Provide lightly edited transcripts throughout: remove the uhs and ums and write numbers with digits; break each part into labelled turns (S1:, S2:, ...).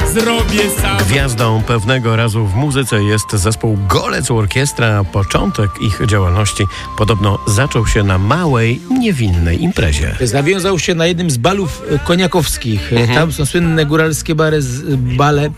S1: zrobię sam.
S2: Gwiazdą pewnego razu w muzyce jest zespół Golec Orkiestra. Początek ich działalności podobno zaczął się na małej, niewinnej imprezie.
S3: Zawiązał się na jednym z balów koniakowskich. Tam są słynne góralskie bale,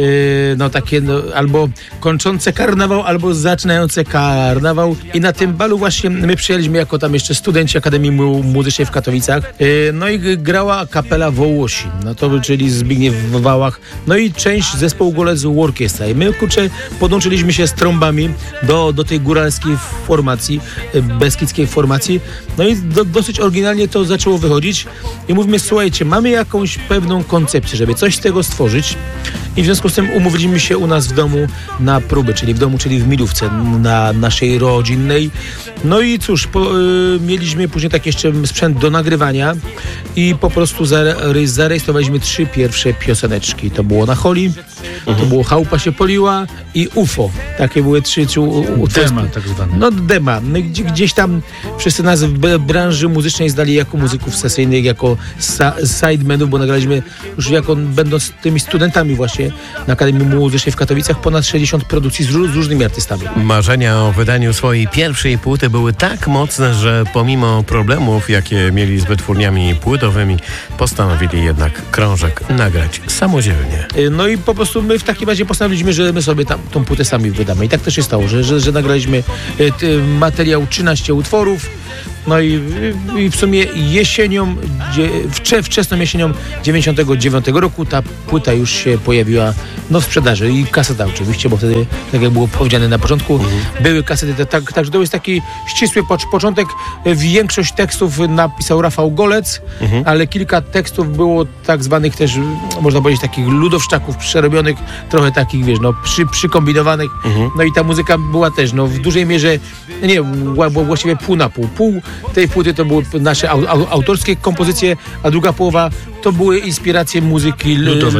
S3: takie albo kończące karnawał, albo zaczynające karnawał. I na tym balu właśnie my przyjęliśmy jako tam jeszcze studenci Akademii Muzycznej w Katowicach. No i grała kapela Wołosi, czyli Zbigniew Wałach, no i część zespołu Golec Orkiestra. I my, podłączyliśmy się z trąbami do tej góralskiej formacji, beskidzkiej formacji. No i dosyć oryginalnie to zaczęło wychodzić. I mówimy, słuchajcie, mamy jakąś pewną koncepcję, żeby coś z tego stworzyć. I w związku z tym umówiliśmy się u nas w domu na próby, czyli w Milówce, na naszej rodzinnej. No i cóż, mieliśmy później taki jeszcze sprzęt do nagrywania i po prostu zarejestrowaliśmy 3 pierwsze pioseneczki. To było Na Holi, to było Chałupa się poliła i UFO. Takie były 3
S4: dema tak zwane.
S3: No dema. My gdzieś tam wszyscy nas w branży muzycznej znali jako muzyków sesyjnych, jako sidemenów, bo nagraliśmy już będąc tymi studentami właśnie na Akademii Muzycznej w Katowicach ponad 60 produkcji z różnymi artystami.
S2: Marzenia o wydaniu swojej pierwszej płyty były tak mocne, że pomimo problemów, jakie mieli z wytwórniami płytowymi, postanowili jednak krążek nagrać samodzielnie.
S3: No i po prostu my w takim razie postanowiliśmy, że my sobie tą płytę sami wydamy. I tak też się stało, że nagraliśmy materiał 13 utworów. No i w sumie jesienią, wczesną jesienią 99 roku ta płyta już się pojawiła w sprzedaży i kaseta oczywiście, bo wtedy, tak jak było powiedziane na początku, były kasety, także to jest taki ścisły początek. Większość tekstów napisał Rafał Golec, ale kilka tekstów było tak zwanych też, można powiedzieć, takich ludowszczaków przerobionych, trochę takich, przykombinowanych. No i ta muzyka była też, w dużej mierze, właściwie pół na pół. Pół tej płyty to były nasze autorskie kompozycje, a druga połowa to były inspiracje muzyki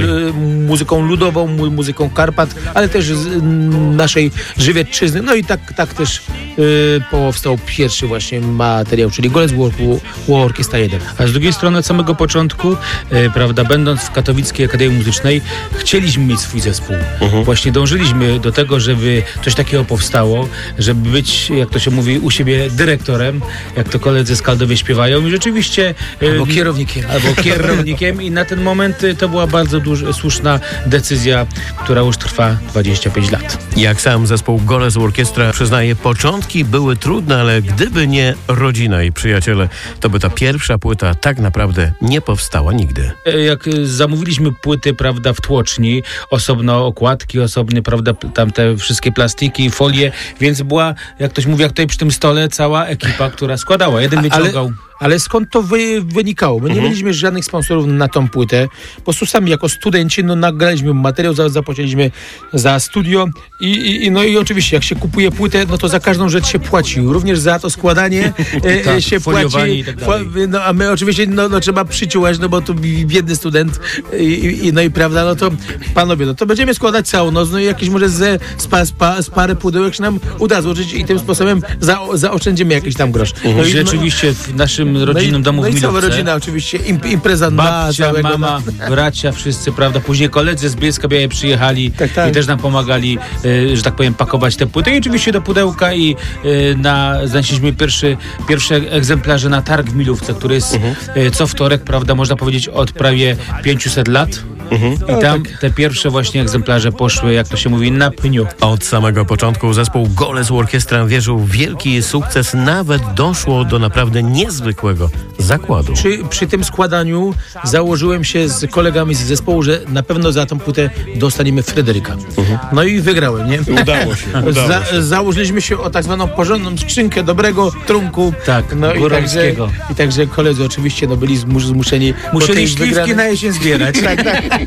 S3: muzyką ludową, muzyką Karpat, ale też z naszej Żywiecczyzny. No i tak też powstał pierwszy właśnie materiał, czyli Golec Orkiestra 1.
S4: A z drugiej strony od samego początku, będąc w Katowickiej Akademii Muzycznej, chcieliśmy mieć swój zespół. Właśnie dążyliśmy do tego, żeby coś takiego powstało, żeby być, jak to się mówi, u siebie dyrektorem, jak to koledzy z Kaldowie śpiewają i rzeczywiście...
S3: Albo kierownikiem.
S4: I na ten moment to była bardzo słuszna decyzja, która już trwa 25 lat.
S2: Jak sam zespół Golec Orkiestra przyznaje, początki były trudne, ale gdyby nie rodzina i przyjaciele, to by ta pierwsza płyta tak naprawdę nie powstała nigdy.
S4: Jak zamówiliśmy płyty, w tłoczni, osobno okładki, osobnie, tam te wszystkie plastiki, folie, więc była, jak ktoś mówi, jak tutaj przy tym stole, cała ekipa, która składała. Jeden wyciągał.
S3: Ale skąd to wynikało? My nie mieliśmy żadnych sponsorów na tą płytę. Po prostu sami jako studenci nagraliśmy materiał, zapłaciliśmy za studio i oczywiście jak się kupuje płytę, to za każdą rzecz się płaci. Również za to składanie się płaci.
S4: I tak dalej.
S3: A my oczywiście trzeba przyciułać, bo to biedny student i prawda, to panowie, to będziemy składać całą noc, i jakieś może z parę pudełek się nam uda złożyć i tym sposobem zaoszczędzimy jakiś tam grosz.
S4: Rzeczywiście w naszym rodzinnym domu w Milówce.
S3: No i cała rodzina oczywiście, impreza
S4: babcia, mama, bracia, wszyscy, Później koledzy z Bielska Białej przyjechali i też nam pomagali, że tak powiem, pakować te płyty. I oczywiście do pudełka i znaleźliśmy pierwsze egzemplarze na targ w Milówce, który jest co wtorek, można powiedzieć, od prawie 500 lat. I tam te pierwsze właśnie egzemplarze poszły, jak to się mówi, na pniu.
S2: Od samego początku zespół Golec Orkiestra wierzył w wielki sukces, nawet doszło do naprawdę niezwykłego zakładu.
S3: Przy tym składaniu założyłem się z kolegami z zespołu, że na pewno za tą płytę dostaniemy Fryderyka. No i wygrałem, nie?
S2: Udało się.
S3: Założyliśmy się o tak zwaną porządną skrzynkę dobrego trunku.
S4: Tak, góralskiego.
S3: I także koledzy oczywiście byli zmuszeni
S4: śliwki na jesień zbierać.
S3: Tak.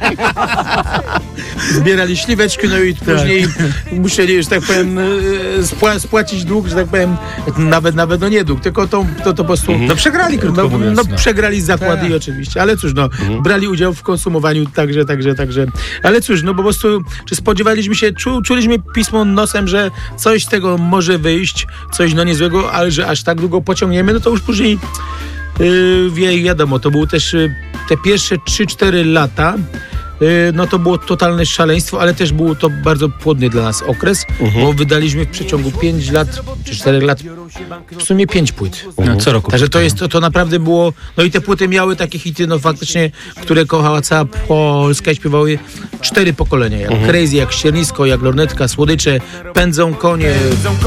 S3: Zbierali śliweczki, i później musieli, że tak powiem, spłacić dług, że tak powiem, nawet nie dług, tylko to po prostu...
S4: przegrali, krótko mówiąc.
S3: Przegrali zakłady oczywiście, ale cóż, brali udział w konsumowaniu, także. Ale cóż, po prostu, czy spodziewaliśmy się, czuliśmy pismo nosem, że coś z tego może wyjść, coś niezłego, ale że aż tak długo pociągniemy, to już później wiadomo, to były też te pierwsze 3-4 lata no to było totalne szaleństwo, ale też był to bardzo płodny dla nas okres, bo wydaliśmy w przeciągu 5 lat, czy 4 lat, w sumie 5 płyt.
S4: No, co roku.
S3: Także to naprawdę było, no i te płyty miały takie hity, no faktycznie, które kochała cała Polska i śpiewały 4 pokolenia, jak Crazy, jak Ściernisko, jak Lornetka, Słodycze, Pędzą konie,